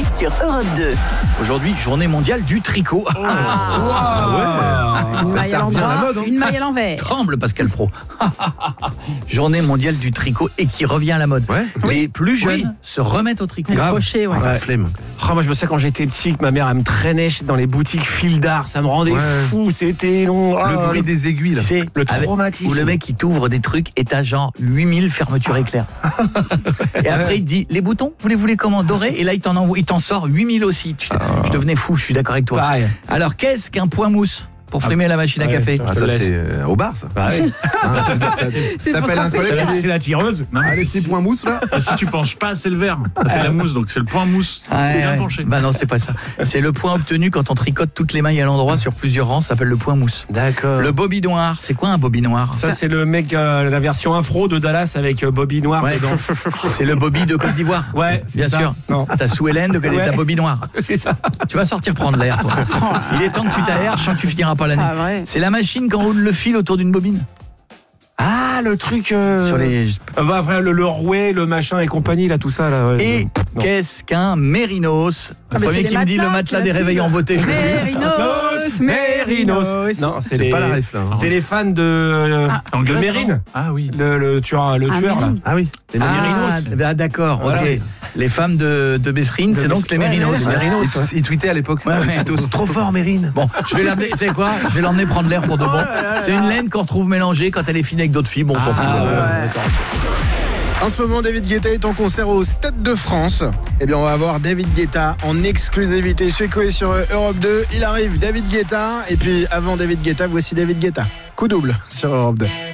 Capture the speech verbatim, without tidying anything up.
Guettet sur Europe deux. Aujourd'hui, journée mondiale du tricot. Oh. Ah, ouais. Une maille à l'endroit, hein. Une maille à l'envers. Tremble Pascal Pro. Journée mondiale du tricot et qui revient à la mode. Ouais. Les plus jeunes Oui. se remettent au tricot. Le Grave. crochet, ouais. Ouais. Flemme. Oh, moi je me souviens quand j'étais petit que ma mère elle me traînait dans les boutiques fil d'art, ça me rendait Ouais. fou, c'était long. Le Oh, bruit des aiguilles, là. Tu sais, le avec- traumatisme. où le mec il t'ouvre des trucs et t'as genre huit mille fermetures éclairs. Et après il te dit les boutons, vous les voulez comment dorés? Et là il t'en envoie, il t'en sort huit mille aussi. Tu sais, je devenais fou, je suis d'accord avec toi. Pareil. Alors qu'est-ce qu'un point mousse pour frimer la machine à ouais, café? je Ah, te ça, laisse. c'est euh, au bar, ça. Bah ouais. Hein, c'est- t'as- C'est pour T'appelles se un rafraîchir. collègue. C'est la- tu dis, c'est la tireuse. Non, Allez, c'est- six points mousse, là. Ah, si tu penches pas, c'est le verre. Ça fait la mousse, donc c'est le point mousse. Ouais, Bien ouais. penché. Bah non, c'est pas ça. C'est le point obtenu quand on tricote toutes les mailles à l'endroit sur plusieurs rangs, ça s'appelle le point mousse. D'accord. Le bobinoir, c'est quoi un bobinoir? Ça c'est le mec, euh, la version infro de Dallas avec euh, Bobby Noir Ouais, dedans. c'est le Bobby de Côte d'Ivoire. Ouais, c'est Bien ça. sûr. Non. T'as Sue Hélène de Ouais. t'as Bobby Noir. C'est ça. Tu vas sortir prendre l'air, toi. Il est temps que tu t'aères, je sens que tu finiras pas l'année. Ah, vrai. C'est la machine qui enroule le fil autour d'une bobine. Ah, le truc. euh, Sur les... euh, bah, après, le, le rouet, le machin et compagnie, là, tout ça. Là, ouais. Et Non. qu'est-ce qu'un mérinos? Ah, Le mais premier c'est qui les me dit le matelas, matelas c'est des la réveils pub. en beauté. Je le dis. Mérinos, Mérinos. Non, c'est J'ai les. pas la ref, là. hein. C'est les fans de, euh, Ah. de Grèce, Mérine. non Ah oui. Le, le tueur, le Ah, tueur là. Mérine. Ah oui, les Ah, mérinos. bah, d'accord, Voilà. ok. Les femmes de, de Bessrine, De c'est donc les Bessrine, mérinos. ouais, les mérinos. Il t- Il tweetait à l'époque. Ouais, ouais. Il tweetait, trop fort, Mérine. Bon, je vais l'amener, tu sais quoi? Je vais l'emmener prendre l'air pour de bon. C'est une laine qu'on retrouve mélangée quand elle est fine avec d'autres fibres, on s'en fout. Ah, Ouais, ouais. d'accord. En ce moment, David Guetta est en concert au Stade de France. Eh bien, on va avoir David Guetta en exclusivité chez Koé sur euh, Europe deux. Il arrive, David Guetta. Et puis, avant David Guetta, voici David Guetta. Coup double sur Europe deux.